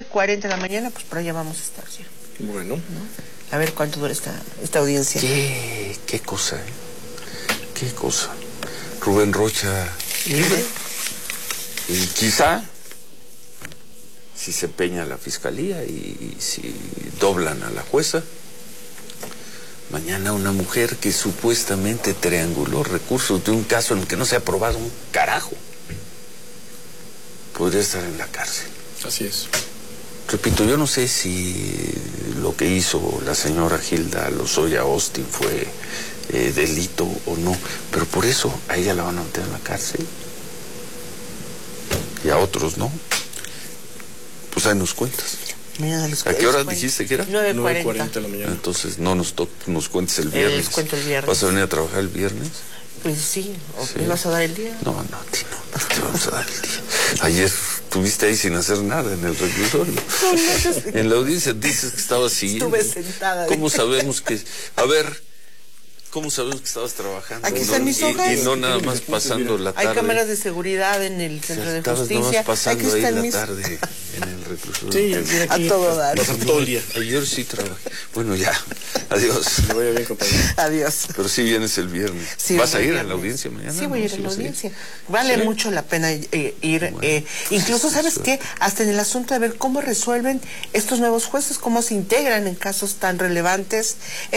9:40 de la mañana, pues por allá vamos a estar ya. Bueno. ¿No? A ver cuánto dura esta audiencia. Qué cosa, ¿eh? Qué cosa. Rubén Rocha libre. Y quizá, si se peña la fiscalía y si doblan a la jueza, mañana una mujer que supuestamente trianguló recursos de un caso en el que no se ha probado un carajo podría estar en la cárcel. Así es. Repito, yo no sé si lo que hizo la señora Hilda Lozoya Austin fue delito o no, pero por eso a ella la van a meter en la cárcel y a otros no. Pues ahí nos cuentas. ¿A qué hora dijiste que era? 9:40 de la mañana. Entonces no nos cuentes el viernes. Les cuento el viernes. ¿Vas a venir a trabajar el viernes? Pues sí, ¿o Sí. me vas a dar el día? No, a ti no te vamos a dar el día. Ayer estuviste ahí sin hacer nada en el reclusorio. En la audiencia dices que estabas siguiendo. Estuve sentada. ¿Cómo sabemos que... A ver... ¿Cómo sabemos que estabas trabajando? Aquí están mis hojas. Y no nada más pasando la tarde. Hay cámaras de seguridad en el centro de Estabas justicia. nada más pasando Aquí ahí están la mis... tarde en el reclusorio. Sí, A todo dar. Todo el día. Ayer sí trabajé. Bueno, ya. Adiós. Me vaya bien, compañero. Adiós. Pero sí vienes el viernes. Sí, ¿Vas a voy ir el a la viernes. audiencia mañana? Sí, voy a ir a la vas ir? audiencia. Vale ¿Sí? mucho la pena ir. Bueno, Incluso, sí, ¿sabes sí. qué? Hasta en el asunto de ver cómo resuelven estos nuevos jueces, cómo se integran en casos tan relevantes.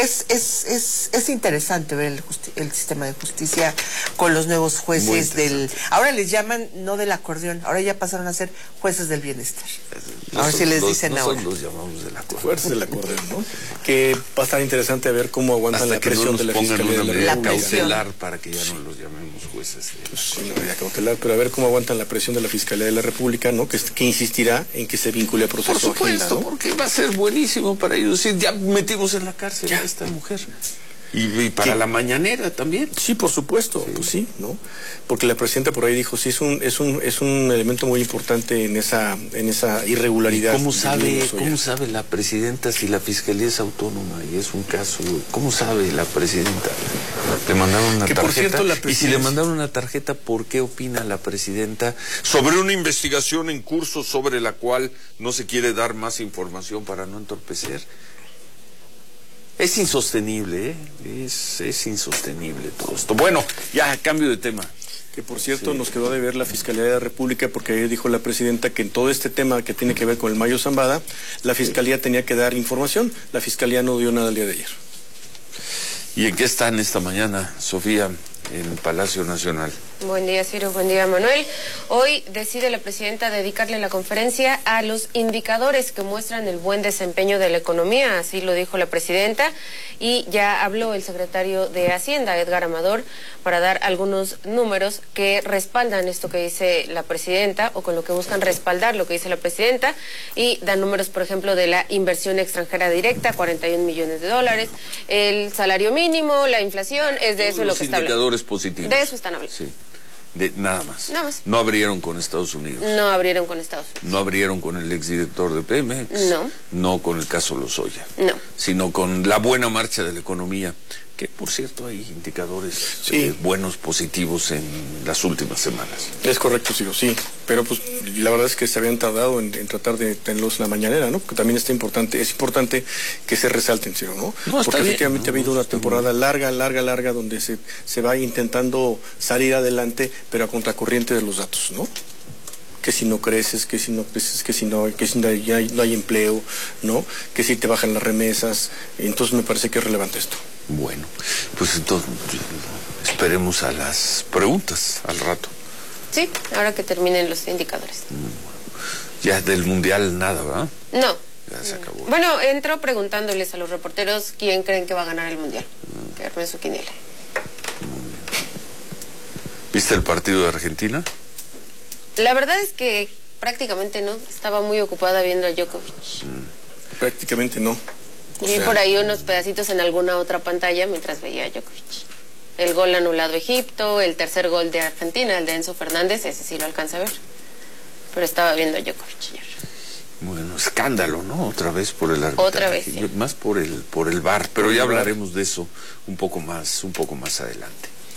Es interesante ver el sistema de justicia con los nuevos jueces del... Ahora les llaman no del acordeón, ahora ya pasaron a ser jueces del bienestar. Ahora sí les dicen ahora. Nosotros los llamamos del acordeón. Fuerzas del acordeón, ¿no? Que va a estar interesante ver cómo aguantan Hasta la que no presión nos de la pongan Fiscalía una de la medida República. cautelar para que ya no los llamemos jueces. Sí, no voy a cautelar, pero a ver cómo aguantan la presión de la Fiscalía de la República, ¿no? Que insistirá en que se vincule a proceso Por supuesto, Hilda, ¿no? porque va a ser buenísimo para ellos. Sí, ya metimos en la cárcel a esta mujer. Y para la mañanera también. Sí, por supuesto, Sí. pues sí, ¿no? Porque la presidenta por ahí dijo, sí, es un elemento muy importante en esa irregularidad. ¿Cómo sabe la presidenta si la fiscalía es autónoma y es un caso? ¿Cómo sabe la presidenta? Le mandaron una Que, tarjeta. por cierto, la Y si le presidencia- mandaron una tarjeta, ¿por qué opina la presidenta sobre una investigación en curso sobre la cual no se quiere dar más información para no entorpecer? Es insostenible, ¿eh? Es insostenible todo esto. Bueno, ya, cambio de tema. Que por cierto Sí. nos quedó de ver la Fiscalía de la República porque ayer dijo la presidenta que en todo este tema que tiene que ver con el Mayo Zambada, la Fiscalía tenía que dar información. La Fiscalía no dio nada el día de ayer. ¿Y en qué están esta mañana, Sofía, en Palacio Nacional? Buen día, Ciro. Buen día, Manuel. Hoy decide la presidenta dedicarle la conferencia a los indicadores que muestran el buen desempeño de la economía, así lo dijo la presidenta, y ya habló el secretario de Hacienda, Edgar Amador, para dar algunos números que respaldan esto que dice la presidenta, o con lo que buscan respaldar lo que dice la presidenta, y dan números, por ejemplo, de la inversión extranjera directa, 41 millones de dólares, el salario mínimo, la inflación, es de eso lo que está hablando. Indicadores positivos. De eso están hablando. Sí. Nada más. Nada más. No abrieron con Estados Unidos. No abrieron con Estados Unidos. No abrieron con el exdirector de Pemex. No. No con el caso Lozoya. No. Sino con la buena marcha de la economía. Que, por cierto, hay indicadores Sí. buenos, positivos en las últimas semanas. Es correcto, sí. Pero pues la verdad es que se habían tardado en tratar de tenerlos en la mañanera, ¿no? Que también es importante que se resalten, Ciro, ¿no? No, está porque bien, efectivamente ha habido una temporada larga, donde se va intentando salir adelante, pero a contracorriente de los datos, ¿no? Que si no creces, que si no no hay empleo, ¿no? Que si te bajan las remesas. Entonces me parece que es relevante esto. Bueno, pues entonces esperemos a las preguntas al rato. Sí, ahora que terminen los indicadores. Ya del Mundial nada, ¿verdad? No. Ya se acabó. Bueno, entró preguntándoles a los reporteros quién creen que va a ganar el Mundial. Que armen su quiniela. ¿Viste el partido de Argentina? La verdad es que prácticamente no. Estaba muy ocupada viendo a Djokovic. Prácticamente no. Vi por ahí unos pedacitos en alguna otra pantalla mientras veía a Djokovic. El gol anulado a Egipto, el tercer gol de Argentina, el de Enzo Fernández, ese sí lo alcanza a ver. Pero estaba viendo a Djokovic ayer. Bueno, escándalo, ¿no? Otra vez por el arbitraje. Otra vez, sí. Más por el VAR, pero ya hablaremos de eso un poco más adelante.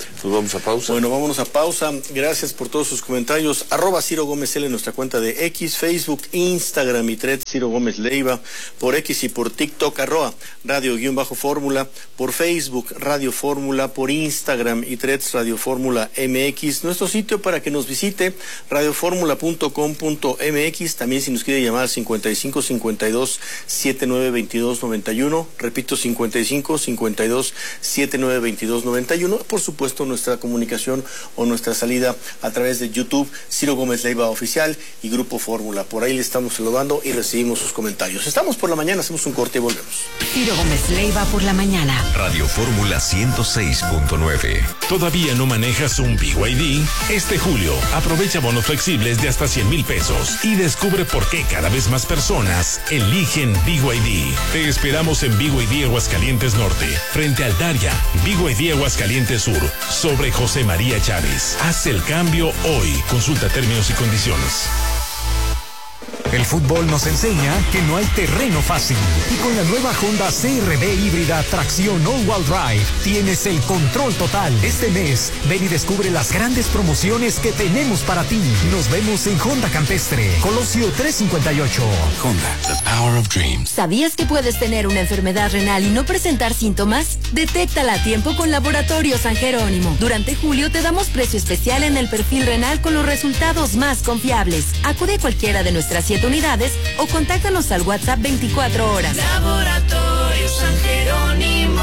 Nos vamos a pausa. Bueno, vámonos a pausa. Gracias por todos sus comentarios. @Ciro Gómez L en nuestra cuenta de X, Facebook, Instagram y Threads Ciro Gómez Leiva. Por X y por TikTok, @Radio_Fórmula. Por Facebook, Radio Fórmula. Por Instagram y Threads Radio Fórmula MX. Nuestro sitio para que nos visite, radioformula.com.mx. También si nos quiere llamar al 55 52 79 22 91. Repito, 55 52 79 22 91. Por supuesto, nuestra comunicación o nuestra salida a través de YouTube, Ciro Gómez Leiva Oficial y Grupo Fórmula. Por ahí le estamos saludando y recibimos sus comentarios. Estamos por la mañana, hacemos un corte y volvemos. Ciro Gómez Leiva por la mañana. Radio Fórmula 106.9. ¿Todavía no manejas un BYD? Este julio, aprovecha bonos flexibles de hasta 100,000 pesos y descubre por qué cada vez más personas eligen BYD. Te esperamos en BYD Aguascalientes Norte, frente al Daria, BYD Aguascalientes Sur, sobre José María Chávez. Haz el cambio hoy. Consulta términos y condiciones. El fútbol nos enseña que no hay terreno fácil. Y con la nueva Honda CR-V híbrida tracción all-wheel drive, tienes el control total. Este mes, ven y descubre las grandes promociones que tenemos para ti. Nos vemos en Honda Campestre, Colosio 358. Honda, the power of dreams. ¿Sabías que puedes tener una enfermedad renal y no presentar síntomas? Detéctala a tiempo con Laboratorio San Jerónimo. Durante julio te damos precio especial en el perfil renal con los resultados más confiables. Acude a cualquiera de nuestras 7 unidades o contáctanos al WhatsApp 24 horas. Laboratorio San Jerónimo.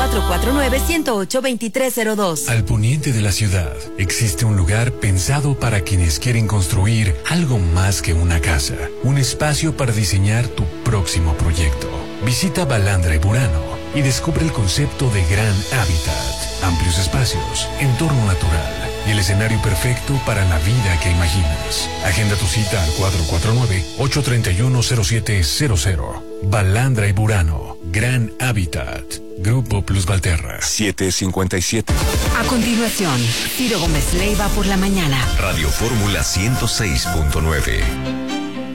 449-108-2302. Al poniente de la ciudad existe un lugar pensado para quienes quieren construir algo más que una casa. Un espacio para diseñar tu próximo proyecto. Visita Balandra y Burano y descubre el concepto de Gran Hábitat. Amplios espacios, entorno natural y el escenario perfecto para la vida que imaginas. Agenda tu cita al 449-831-0700. Balandra y Burano. Gran Hábitat. Grupo Plus Valterra. 757. A continuación, Ciro Gómez Leiva por la mañana. Radio Fórmula 106.9.